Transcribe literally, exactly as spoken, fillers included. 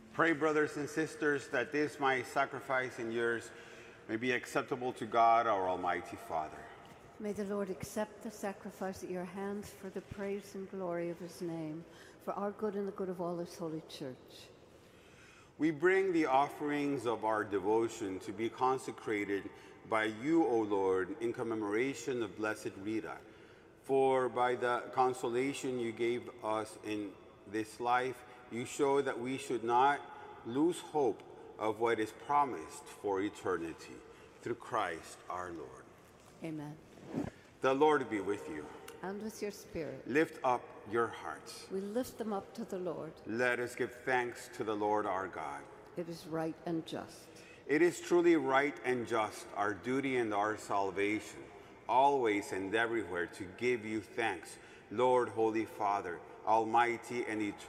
Pray, brothers and sisters, that this my sacrifice and yours may be acceptable to God, our Almighty Father. May the Lord accept the sacrifice at your hands for the praise and glory of his name, for our good and the good of all his holy church. We bring the offerings of our devotion to be consecrated by you, O Lord, in commemoration of Blessed Rita. For by the consolation you gave us in this life, you show that we should not lose hope of what is promised for eternity. Through Christ our Lord. Amen. The Lord be with you. And with your spirit. Lift up your hearts. We lift them up to the Lord. Let us give thanks to the Lord our God. It is right and just. It is truly right and just, our duty and our salvation, always and everywhere to give you thanks, Lord, Holy Father, Almighty and eternal.